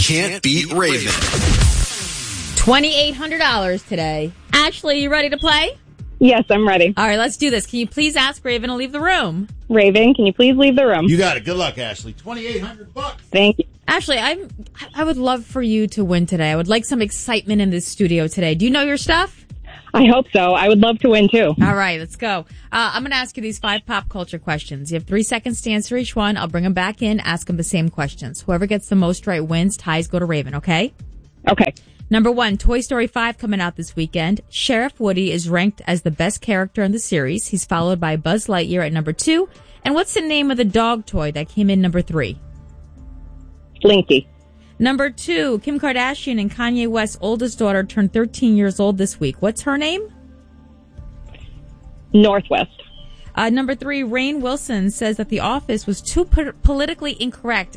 can't beat Raven. $2,800 today. Ashley, you ready to play? Yes, I'm ready. All right, let's do this. Can you please ask Raven to leave the room? Raven, can you please leave the room? You got it. Good luck, Ashley. $2,800. Thank you. Ashley, I would love for you to win today. I would like some excitement in this studio today. Do you know your stuff? I hope so. I would love to win, too. All right, let's go. I'm going to ask you these 5 pop culture questions. You have 3 seconds to answer each one. I'll bring them back in, ask them the same questions. Whoever gets the most right wins. Ties go to Raven, okay? Okay. Number 1, Toy Story 5 coming out this weekend. Sheriff Woody is ranked as the best character in the series. He's followed by Buzz Lightyear at number 2. And what's the name of the dog toy that came in number 3? Slinky. Number 2, Kim Kardashian and Kanye West's oldest daughter turned 13 years old this week. What's her name? Northwest. Number 3, Rainn Wilson says that The Office was too politically incorrect